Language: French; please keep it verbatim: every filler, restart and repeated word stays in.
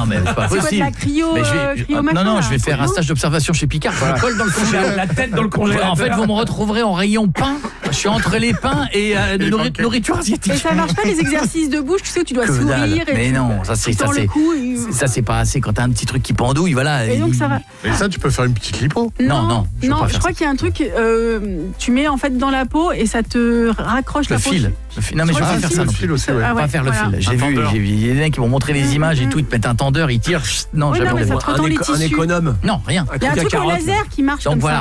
non, mais c'est pas C'est quoi de possible. la cryo, Mais je vais- euh, cryo non, machin, non, là, je vais faire un cryo. stage d'observation chez Picard. Je me colle dans le congélateur. La tête dans le congélateur. En fait, vous me retrouverez en rayon pain. Je suis entre les pains et euh, de nourri- nourriture asiatique. Et ça marche pas les exercices de bouche, tu sais, où tu dois Que dalle. sourire et Mais tu- non, ça c'est tu ça tends le c'est cou et- ça c'est pas assez quand t'as un petit truc qui pendouille, voilà. Et donc ça va. Mais ça, tu peux faire une petite lipo. Non, non, je veux non, pas je faire crois ça. qu'il y a un truc, euh, tu mets en fait dans la peau et ça te raccroche Le la peau. fil. Le fil. Non mais je vais Ah, pas faire si, ça le non fil plus. aussi, ouais. Ah Pas ouais, faire le voilà. fil. J'ai Un vu, tendeur. j'ai vu il y a des mecs qui m'ont montré les images et tout, ils te mettent un tendeur, ils tirent. Non, Oui, jamais non, mais on les ça voit. te retend les éco- un tissus. économe. Non, rien. Un Il y a un truc à truc au carotte. laser qui marche Donc comme voilà.